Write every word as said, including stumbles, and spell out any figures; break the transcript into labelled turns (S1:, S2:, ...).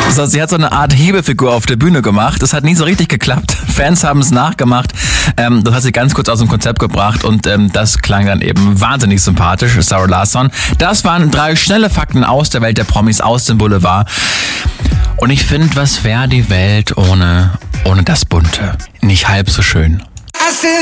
S1: So, sie hat so eine Art Hebefigur auf der Bühne gemacht. Das hat nie so richtig geklappt. Fans haben es nachgemacht. Ähm, du hast sie ganz kurz aus dem Konzept gebracht und ähm, das klang dann eben wahnsinnig sympathisch, Zara Larsson. Das waren drei schnelle Fakten aus der Welt der Promis, aus dem Boulevard. Und ich finde, was wäre die Welt ohne, ohne das Bunte? Nicht halb so schön.